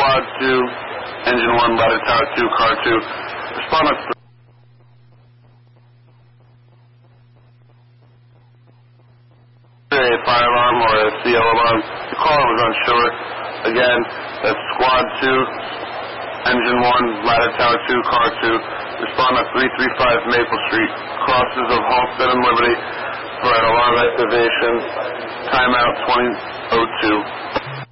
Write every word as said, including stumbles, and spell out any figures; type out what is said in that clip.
Squad two, Engine one, Ladder Tower two, Car two. Respond on a fire alarm or a C L alarm. The caller was unsure. Again, that's Squad two, Engine one, Ladder Tower two, Car two. Respond at three three five Maple Street, crosses of Halsted and Liberty for an alarm activation. Timeout twenty oh two.